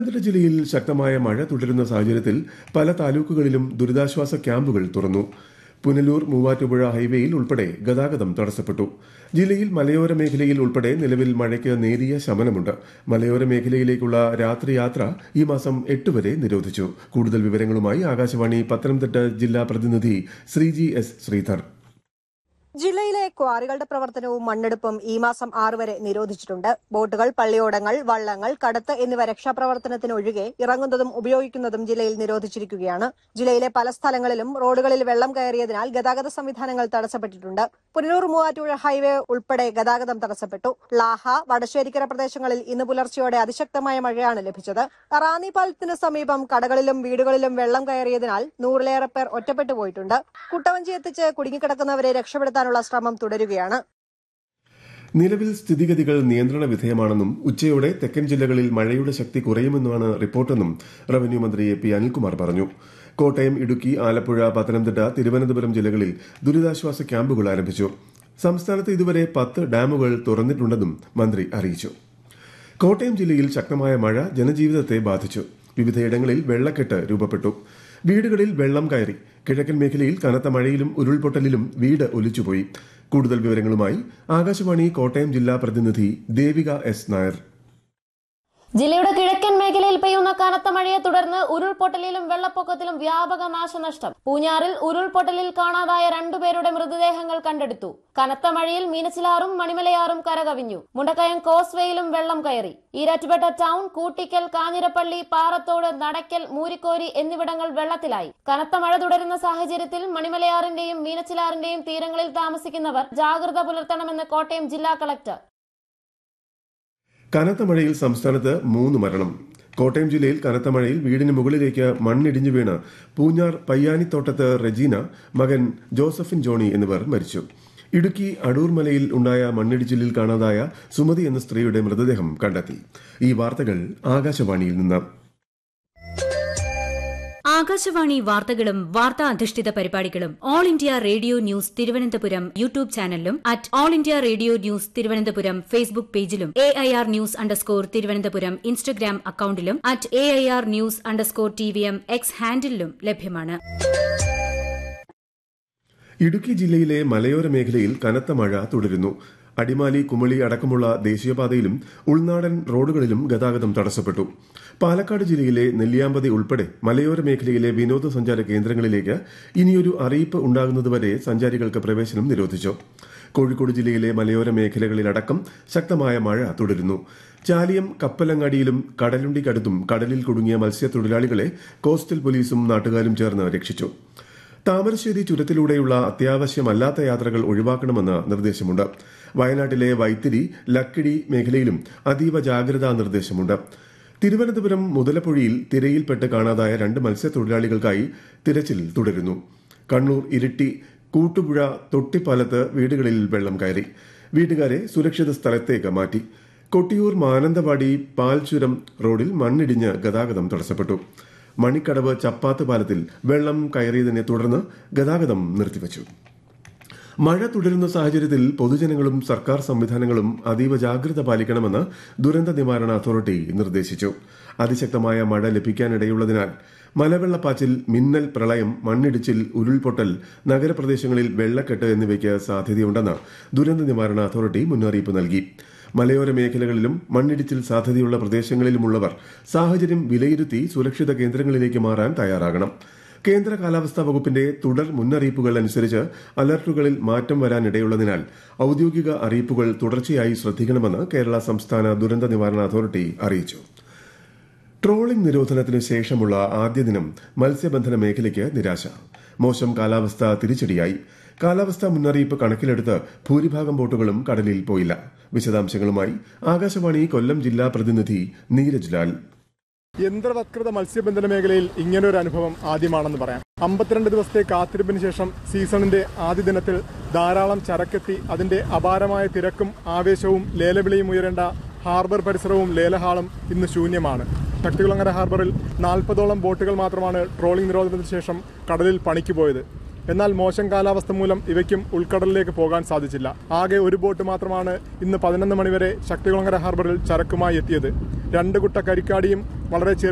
പത്തനംതിട്ട ജില്ലയിൽ ശക്തമായ മഴ തുടരുന്ന സാഹചര്യത്തിൽ പല താലൂക്കുകളിലും ദുരിതാശ്വാസ ക്യാമ്പുകൾ തുറന്നു. പുനലൂർ മൂവാറ്റുപുഴ ഹൈവേയിൽ ഉൾപ്പെടെ ഗതാഗതം തടസ്സപ്പെട്ടു. ജില്ലയിൽ മലയോര മേഖലയിൽ ഉൾപ്പെടെ നിലവിൽ മഴയ്ക്ക് നേരിയ ശമനമുണ്ട്. മലയോര മേഖലയിലേക്കുള്ള രാത്രി യാത്ര ഈ മാസം 8 വരെ നിരോധിച്ചു. കൂടുതൽ വിവരങ്ങളുമായി ആകാശവാണി പത്തനംതിട്ട ജില്ലാ പ്രതിനിധി ശ്രീജി എസ് ശ്രീധർ. ജില്ലയിലെ ക്വാറികളുടെ പ്രവർത്തനവും മണ്ണെടുപ്പും ഈ മാസം 6 വരെ നിരോധിച്ചിട്ടുണ്ട്. ബോട്ടുകൾ, പള്ളിയോടങ്ങൾ, വള്ളങ്ങൾ, കടത്ത് എന്നിവ രക്ഷാപ്രവർത്തനത്തിനൊഴികെ ഇറങ്ങുന്നതും ഉപയോഗിക്കുന്നതും ജില്ലയിൽ നിരോധിച്ചിരിക്കുകയാണ്. ജില്ലയിലെ പല സ്ഥലങ്ങളിലും റോഡുകളിൽ വെള്ളം കയറിയതിനാൽ ഗതാഗത സംവിധാനങ്ങൾ തടസ്സപ്പെട്ടിട്ടുണ്ട്. പുനലൂർ മൂവാറ്റുപുഴ ഹൈവേ ഉൾപ്പെടെ ഗതാഗതം തടസ്സപ്പെട്ടു. ലാഹ, വടശ്ശേരിക്കര പ്രദേശങ്ങളിൽ ഇന്ന് പുലർച്ചെയോടെ അതിശക്തമായ മഴയാണ് ലഭിച്ചത്. റാന്നി പാലത്തിന് സമീപം കടകളിലും വീടുകളിലും വെള്ളം കയറിയതിനാൽ 100-ലേറെ പേർ ഒറ്റപ്പെട്ടു പോയിട്ടുണ്ട്. കുട്ടവഞ്ചി എത്തിച്ച് കുടുങ്ങിക്കിടക്കുന്നവരെ രക്ഷപ്പെടുത്താൻ ശ്രമം തുടരുകയാണ്. നിലവിൽ സ്ഥിതിഗതികൾ നിയന്ത്രണ വിധേയമാണെന്നും ഉച്ചയോടെ തെക്കൻ ജില്ലകളിൽ മഴയുടെ ശക്തി കുറയുമെന്നാണ് റിപ്പോർട്ടെന്നും റവന്യൂ മന്ത്രി എ.പി. അനിൽകുമാർ പറഞ്ഞു. കോട്ടയം, ഇടുക്കി, ആലപ്പുഴ, പത്തനംതിട്ട, തിരുവനന്തപുരം ജില്ലകളിൽ ദുരിതാശ്വാസ ക്യാമ്പുകൾ ആരംഭിച്ചു. സംസ്ഥാനത്ത് ഇതുവരെ 10 ഡാമുകൾ തുറന്നിട്ടുണ്ടെന്നും മന്ത്രി അറിയിച്ചു. കോട്ടയം ജില്ലയിൽ ശക്തമായ മഴ ജനജീവിതത്തെ ബാധിച്ചു. വിവിധയിടങ്ങളിൽ വെള്ളക്കെട്ട് രൂപപ്പെട്ടു. വീടുകളിൽ വെള്ളം കയറി. കിഴക്കൻ മേഖലയിൽ കനത്ത മഴയിലും ഉരുൾപൊട്ടലിലും വീട് ഒലിച്ചുപോയി. കൂടുതൽ വിവരങ്ങളുമായി ആകാശവാണി കോട്ടയം ജില്ലാ പ്രതിനിധി ദേവിക എസ് നായർ. ജില്ലയുടെ കിഴക്കൻ മേഖലയിൽ പെയ്യുന്ന കനത്ത മഴയെ തുടർന്ന് ഉരുൾപൊട്ടലിലും വെള്ളപ്പൊക്കത്തിലും വ്യാപക നാശനഷ്ടം. പൂഞ്ഞാറിൽ ഉരുൾപൊട്ടലിൽ കാണാതായ 2 പേരുടെ മൃതദേഹങ്ങൾ കണ്ടെടുത്തു. കനത്ത മഴയിൽ മീനച്ചിലാറും മണിമലയാറും കരകവിഞ്ഞു. മുണ്ടക്കയം കോസ്വേയിലും വെള്ളം കയറി. ഈരാറ്റുപേട്ട ടൗൺ, കൂട്ടിക്കൽ, കാഞ്ഞിരപ്പള്ളി, പാറത്തോട്, നടക്കൽ, മൂരിക്കോരി എന്നിവിടങ്ങൾ വെള്ളത്തിലായി. കനത്ത മഴ തുടരുന്ന സാഹചര്യത്തിൽ മണിമലയാറിന്റെയും മീനച്ചിലാറിന്റെയും തീരങ്ങളിൽ താമസിക്കുന്നവർ ജാഗ്രത പുലർത്തണമെന്ന് കോട്ടയം ജില്ലാ കളക്ടർ. കനത്ത മഴയിൽ സംസ്ഥാനത്ത് 3 മരണം. കോട്ടയം ജില്ലയിൽ കനത്ത മഴയിൽ വീടിന് മുകളിലേക്ക് മണ്ണിടിഞ്ഞു വീണ് പൂഞ്ഞാർ പയ്യാനിത്തോട്ടത്ത് റെജീന, മകൻ ജോസഫിൻ ജോണി എന്നിവർ മരിച്ചു. ഇടുക്കി അടൂർമലയിൽ ഉണ്ടായ മണ്ണിടിച്ചിലിൽ കാണാതായ സുമതി എന്ന സ്ത്രീയുടെ മൃതദേഹം കണ്ടെത്തി. ഈ വാർത്തകൾ ആകാശവാണിയിൽ നിന്ന്. ആകാശവാണി വാർത്തകളും വാർത്താ അധിഷ്ഠിത പരിപാടികളും all India radio news Thiruvananthapuram YouTube ചാനലിലും @all India radio news Thiruvananthapuram Facebook പേജിലും AIR News _തിരുവനന്തപുരം ഇൻസ്റ്റഗ്രാം അക്കൌണ്ടിലും @AIR News _TVM X ഹാൻഡിലും ലഭ്യമാണ്. ഇടുക്കി ജില്ലയിലെ മലയോര മേഖലയിൽ കനത്ത മഴ തുടരുന്നു. അടിമാലി, കുമളി അടക്കമുള്ള ദേശീയപാതയിലും ഉൾനാടൻ റോഡുകളിലും ഗതാഗതം തടസ്സപ്പെട്ടു. പാലക്കാട് ജില്ലയിലെ നെല്ലിയാമ്പതി ഉൾപ്പെടെ മലയോര മേഖലയിലെ വിനോദസഞ്ചാര കേന്ദ്രങ്ങളിലേക്ക് ഇനിയൊരു അറിയിപ്പ് ഉണ്ടാകുന്നതുവരെ സഞ്ചാരികൾക്ക് പ്രവേശനം നിരോധിച്ചു. കോഴിക്കോട് ജില്ലയിലെ മലയോര മേഖലകളിലടക്കം ശക്തമായ മഴ തുടരുന്നു. ചാലിയം, കപ്പലങ്ങാടിയിലും കടലുണ്ടിക്കടുത്തും കടലിൽ കുടുങ്ങിയ മത്സ്യത്തൊഴിലാളികളെ കോസ്റ്റൽ പോലീസും നാട്ടുകാരും ചേർന്ന് രക്ഷിച്ചു. താമരശ്ശേരി ചുരത്തിലൂടെയുള്ള അത്യാവശ്യമല്ലാത്ത യാത്രകൾ ഒഴിവാക്കണമെന്ന് നിർദ്ദേശമുണ്ട്. വയനാട്ടിലെ വൈത്തിരി, ലക്കിടി മേഖലയിലും അതീവ ജാഗ്രതാ നിർദ്ദേശമുണ്ട്. തിരുവനന്തപുരം മുതലപ്പുഴയിൽ തിരയിൽപ്പെട്ട് കാണാതായ 2 മത്സ്യത്തൊഴിലാളികൾക്കായി തിരച്ചിൽ തുടരുന്നു. കണ്ണൂർ ഇരിട്ടി കൂട്ടുപുഴ തൊട്ടിപ്പാലത്ത് വീടുകളിൽ വെള്ളം കയറി. വീട്ടുകാരെ സുരക്ഷിത സ്ഥലത്തേക്ക് മാറ്റി. കൊട്ടിയൂർ മാനന്തവാടി പാൽച്ചുരം റോഡിൽ മണ്ണിടിഞ്ഞ് ഗതാഗതം തടസ്സപ്പെട്ടു. മണിക്കടവ് ചപ്പാത്ത് പാലത്തിൽ വെള്ളം കയറിയതിനെ തുടർന്ന് ഗതാഗതം നിർത്തിവച്ചു. മഴ തുടരുന്ന സാഹചര്യത്തിൽ പൊതുജനങ്ങളും സർക്കാർ സംവിധാനങ്ങളും അതീവ ജാഗ്രത പാലിക്കണമെന്ന് ദുരന്ത നിവാരണ അതോറിറ്റി നിർദ്ദേശിച്ചു. അതിശക്തമായ മഴ ലഭിക്കാനിടയുള്ളതിനാൽ മലവെള്ളപ്പാച്ചിൽ, മിന്നൽ പ്രളയം, മണ്ണിടിച്ചിൽ, ഉരുൾപൊട്ടൽ, നഗരപ്രദേശങ്ങളിൽ വെള്ളക്കെട്ട് എന്നിവയ്ക്ക് സാധ്യതയുണ്ടെന്ന് ദുരന്ത നിവാരണ അതോറിറ്റി മുന്നറിയിപ്പ് നൽകി. മലയോര മേഖലകളിലും മണ്ണിടിച്ചിൽ സാധ്യതയുള്ള പ്രദേശങ്ങളിലുമുള്ളവർ സാഹചര്യം വിലയിരുത്തി സുരക്ഷിത കേന്ദ്രങ്ങളിലേക്ക് മാറാൻ തയ്യാറാകണം. കേന്ദ്ര കാലാവസ്ഥാ വകുപ്പിന്റെ തുടർ മുന്നറിയിപ്പുകൾ അനുസരിച്ച് അലർട്ടുകളിൽ മാറ്റം വരാനിടയുള്ളതിനാൽ ഔദ്യോഗിക അറിയിപ്പുകൾ തുടർച്ചയായി ശ്രദ്ധിക്കണമെന്ന് കേരള സംസ്ഥാന ദുരന്ത നിവാരണ അതോറിറ്റി അറിയിച്ചു. ട്രോളിംഗ് നിരോധനത്തിന് ശേഷമുള്ള ആദ്യ ദിനം മത്സ്യബന്ധന മേഖലയ്ക്ക് നിരാശ. മോശം കാലാവസ്ഥ തിരിച്ചടിയായി. കാലാവസ്ഥാ മുന്നറിയിപ്പ് കണക്കിലെടുത്ത് ഭൂരിഭാഗം ബോട്ടുകളും കടലിൽ പോയില്ല. വിശദാംശങ്ങളുമായി ആകാശവാണി കൊല്ലം ജില്ലാ പ്രതിനിധി നീരജ് ലാൽ. യന്ത്രവത്കൃത മത്സ്യബന്ധന മേഖലയിൽ ഇങ്ങനൊരു അനുഭവം ആദ്യമാണെന്ന് പറയാം. 52 ദിവസത്തെ കാത്തിരിപ്പിന് ശേഷം സീസണിന്റെ ആദ്യ ദിനത്തിൽ ധാരാളം ചരക്കെത്തി അതിന്റെ അപാരമായ തിരക്കും ആവേശവും ലേലവിളിയും ഉയരേണ്ട ഹാർബർ പരിസരവും ലേലഹാളും ഇന്ന് ശൂന്യമാണ്. ശക്തികുളങ്ങര ഹാർബറിൽ 40ഓളം ബോട്ടുകൾ മാത്രമാണ് ട്രോളിംഗ് നിരോധനത്തിന് ശേഷം കടലിൽ പണിക്ക് പോയത്. എന്നാൽ മോശം കാലാവസ്ഥ മൂലം ഇവയ്ക്കും ഉൾക്കടലിലേക്ക് പോകാൻ സാധിച്ചില്ല. ആകെ ഒരു ബോട്ട് മാത്രമാണ് ഇന്ന് 11 മണിവരെ ശക്തികുളങ്ങര ഹാർബറിൽ ചരക്കുമായി എത്തിയത്. 2 കുട്ട കരിക്കാടിയും വളരെ